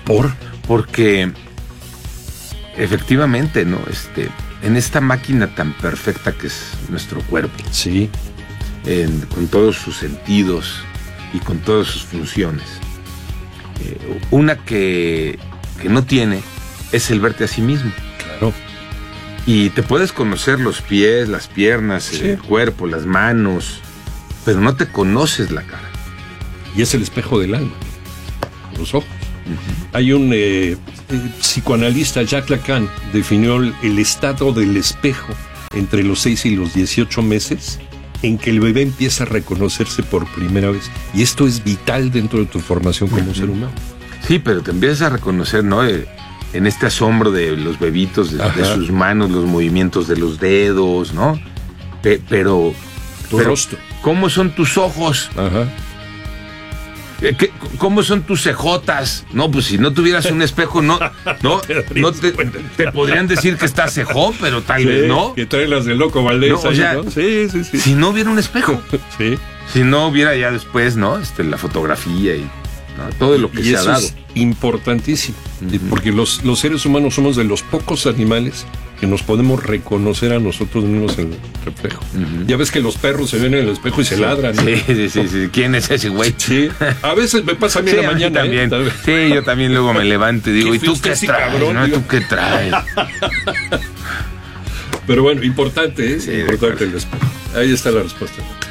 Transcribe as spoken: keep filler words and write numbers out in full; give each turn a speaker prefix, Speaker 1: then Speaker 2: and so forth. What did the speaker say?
Speaker 1: ¿Por?
Speaker 2: Porque efectivamente, ¿no? Este, en esta máquina tan perfecta que es nuestro cuerpo,
Speaker 1: sí,
Speaker 2: en, con todos sus sentidos y con todas sus funciones, eh, una que, que no tiene es el verte a sí mismo.
Speaker 1: Claro.
Speaker 2: Y te puedes conocer los pies, las piernas,
Speaker 1: sí.
Speaker 2: el cuerpo, las manos, pero no te conoces la cara.
Speaker 1: Y es el espejo del alma, los ojos. Uh-huh. Hay un eh, eh, psicoanalista, Jacques Lacan, definió el, el estado del espejo entre los seis y los dieciocho meses en que el bebé empieza a reconocerse por primera vez. Y esto es vital dentro de tu formación como uh-huh. ser humano.
Speaker 2: Sí, pero te empiezas a reconocer, ¿no? Eh, en este asombro de los bebitos, de, de sus manos, los movimientos de los dedos, ¿no? Pe- pero...
Speaker 1: Tu
Speaker 2: pero,
Speaker 1: rostro.
Speaker 2: ¿Cómo son tus ojos?
Speaker 1: Ajá.
Speaker 2: ¿Qué, ¿Cómo son tus cejotas? No, pues si no tuvieras un espejo, no, no, no te, te podrían decir que estás cejón, pero tal sí, vez no.
Speaker 1: Que traen las de Loco Valdés.
Speaker 2: No, o sea,
Speaker 1: ¿no? Sí, sí, sí.
Speaker 2: Si no hubiera un espejo.
Speaker 1: Sí.
Speaker 2: Si no hubiera ya después, ¿no? Este, la fotografía y ¿no? todo lo que
Speaker 1: y
Speaker 2: se
Speaker 1: eso
Speaker 2: ha dado.
Speaker 1: Es importantísimo, uh-huh. porque los, los seres humanos somos de los pocos animales que nos podemos reconocer a nosotros mismos en el reflejo. Uh-huh. Ya ves que los perros se ven en el espejo y se
Speaker 2: sí,
Speaker 1: ladran. ¿no?
Speaker 2: Sí, sí, sí, sí. ¿Quién es ese güey?
Speaker 1: Sí. A veces me pasa a mí
Speaker 2: sí,
Speaker 1: en la mañana.
Speaker 2: También.
Speaker 1: ¿eh?
Speaker 2: Sí, yo también luego me levanto y digo, ¿y tú qué traes?
Speaker 1: Cabrón,
Speaker 2: ¿no? ¿Tú qué traes?
Speaker 1: Pero bueno, importante, ¿eh?
Speaker 2: Sí,
Speaker 1: importante el espejo. Ahí está la respuesta.